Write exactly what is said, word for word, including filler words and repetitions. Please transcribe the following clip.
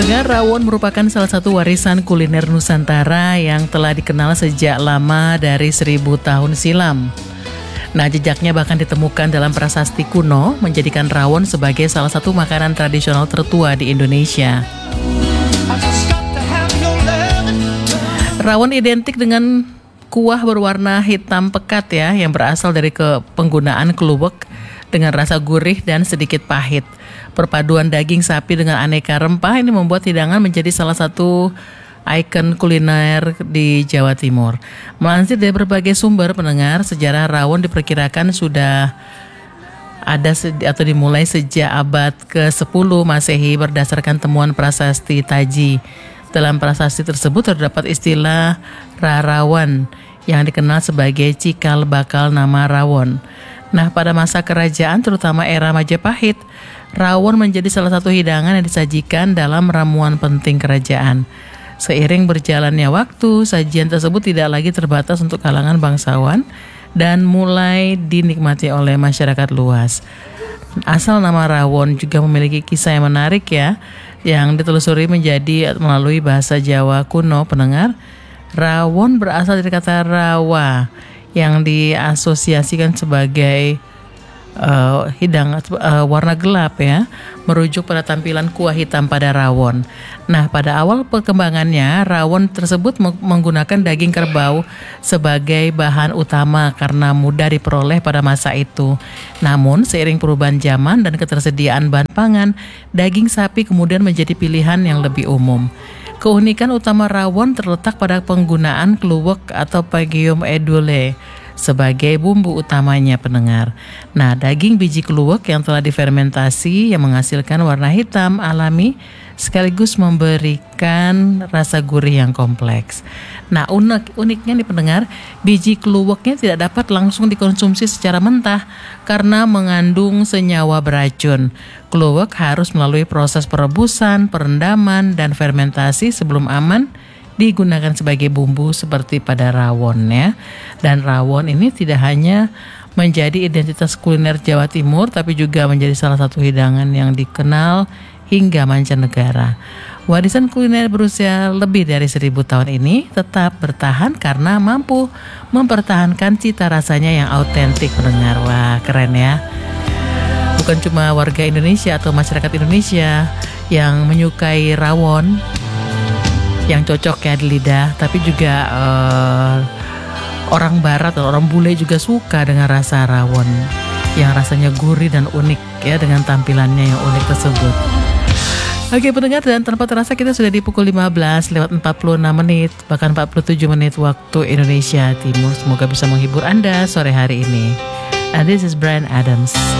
Pendengar, rawon merupakan salah satu warisan kuliner Nusantara yang telah dikenal sejak lama dari seribu tahun silam. Nah, jejaknya bahkan ditemukan dalam prasasti kuno, menjadikan rawon sebagai salah satu makanan tradisional tertua di Indonesia. Rawon identik dengan kuah berwarna hitam pekat ya, yang berasal dari ke penggunaan kluwek dengan rasa gurih dan sedikit pahit. Perpaduan daging sapi dengan aneka rempah ini membuat hidangan menjadi salah satu ikon kuliner di Jawa Timur. Melansir dari berbagai sumber, pendengar, sejarah rawon diperkirakan sudah ada atau dimulai sejak abad kesepuluh Masehi berdasarkan temuan prasasti Taji. Dalam prasasti tersebut terdapat istilah rarawan yang dikenal sebagai cikal bakal nama rawon. Nah, pada masa kerajaan terutama era Majapahit, rawon menjadi salah satu hidangan yang disajikan dalam ramuan penting kerajaan. Seiring berjalannya waktu, sajian tersebut tidak lagi terbatas untuk kalangan bangsawan dan mulai dinikmati oleh masyarakat luas. Asal nama rawon juga memiliki kisah yang menarik ya, yang ditelusuri menjadi melalui bahasa Jawa kuno, pendengar. Rawon berasal dari kata rawa yang diasosiasikan sebagai uh, hidangan uh, warna gelap ya, merujuk pada tampilan kuah hitam pada rawon. Nah, pada awal perkembangannya, rawon tersebut menggunakan daging kerbau sebagai bahan utama karena mudah diperoleh pada masa itu. Namun, seiring perubahan zaman dan ketersediaan bahan pangan, daging sapi kemudian menjadi pilihan yang lebih umum. Keunikan utama rawon terletak pada penggunaan kluwek atau Pageum edule sebagai bumbu utamanya, pendengar. Nah, daging biji kluwek yang telah difermentasi yang menghasilkan warna hitam alami sekaligus memberikan rasa gurih yang kompleks. Nah, unik uniknya nih pendengar, biji kluweknya tidak dapat langsung dikonsumsi secara mentah karena mengandung senyawa beracun. Kluwek harus melalui proses perebusan, perendaman, dan fermentasi sebelum aman digunakan sebagai bumbu seperti pada rawon ya. Dan rawon ini tidak hanya menjadi identitas kuliner Jawa Timur, tapi juga menjadi salah satu hidangan yang dikenal hingga mancanegara. Warisan kuliner berusia lebih dari seribu tahun ini tetap bertahan karena mampu mempertahankan cita rasanya yang autentik, pendengar. Wah, keren ya. Bukan cuma warga Indonesia atau masyarakat Indonesia yang menyukai rawon yang cocok ya di lidah, tapi juga uh, orang barat atau orang bule juga suka dengan rasa rawon yang rasanya gurih dan unik ya, dengan tampilannya yang unik tersebut. Oke pendengar, dan tanpa terasa kita sudah di pukul lima belas lewat empat puluh enam menit, bahkan empat puluh tujuh menit waktu Indonesia Timur. Semoga bisa menghibur Anda sore hari ini. And this is Bryan Adams.